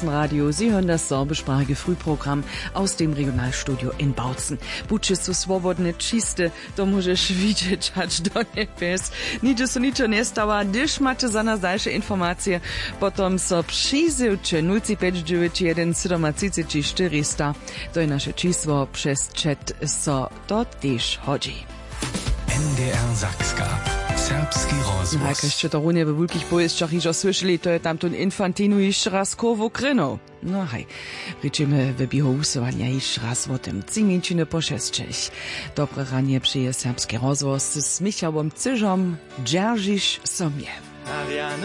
Sachsenradio. Sie hören das sorbischsprachige Frühprogramm aus dem Regionalstudio in Bautzen. Buče su swobodne, čiste, to możesz widzieć, aż do niebes. Nicze su ničo nie stała, gdyż macie za nas dalsze informacje, potom so przyzyłcie 05991 37 400. To je nasze čísło, przez chat so to też chodzi. NDR Sakska. Serbski rozvoz. Jak jeszcze to runie we wielkich powieściach iżo słyszeli, to je tam ten Infantino jeszcze raz kowo kryno. No hej, ryczymy w bihołusowaniu jeszcze raz o tym 10 minut po 6. Dobre ranie przyje serbski rozvoz z Michałem Cyżom, dzierżysz sobie.